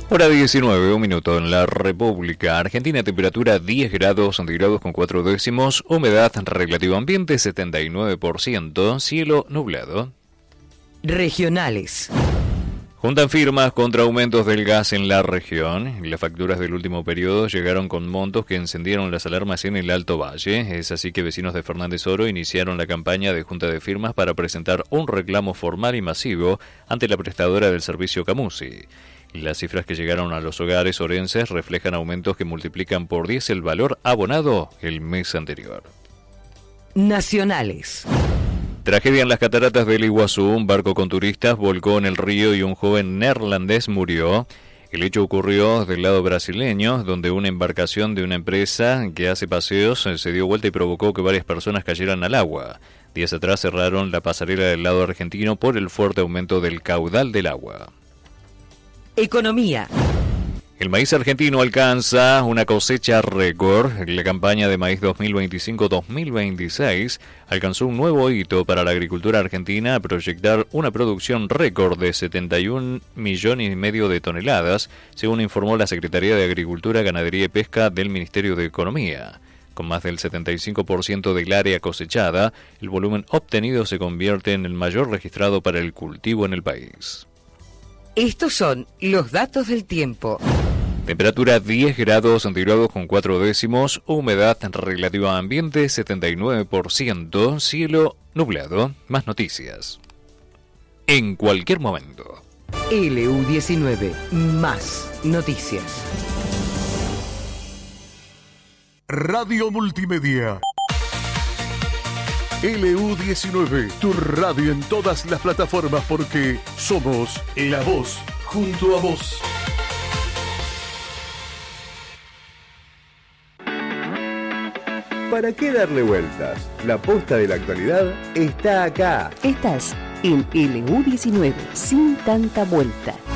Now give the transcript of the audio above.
Hora 19, un minuto en la República Argentina, temperatura 10 grados centígrados con 4 décimos, humedad relativa ambiente 79%, cielo nublado. Regionales. Juntan firmas contra aumentos del gas en la región. Las facturas del último periodo llegaron con montos que encendieron las alarmas en el Alto Valle. Es así que vecinos de Fernández Oro iniciaron la campaña de junta de firmas para presentar un reclamo formal y masivo ante la prestadora del servicio Camusi. Las cifras que llegaron a los hogares orenses reflejan aumentos que multiplican por 10 el valor abonado el mes anterior. Nacionales. Tragedia en las cataratas del Iguazú. Un barco con turistas volcó en el río y un joven neerlandés murió. El hecho ocurrió del lado brasileño, donde una embarcación de una empresa que hace paseos se dio vuelta y provocó que varias personas cayeran al agua. Días atrás cerraron la pasarela del lado argentino por el fuerte aumento del caudal del agua. Economía. El maíz argentino alcanza una cosecha récord. La campaña de maíz 2025-2026 alcanzó un nuevo hito para la agricultura argentina a proyectar una producción récord de 71,5 millones de toneladas, según informó la Secretaría de Agricultura, Ganadería y Pesca del Ministerio de Economía. Con más del 75% del área cosechada, el volumen obtenido se convierte en el mayor registrado para el cultivo en el país. Estos son los datos del tiempo. Temperatura 10 grados centígrados con 4 décimos, humedad relativa ambiente 79%, cielo nublado. Más noticias en cualquier momento. LU19, más noticias. Radio Multimedia. LU19, tu radio en todas las plataformas porque somos la voz junto a vos. ¿Para qué darle vueltas? La posta de la actualidad está acá. Estás en LU19, sin tanta vuelta.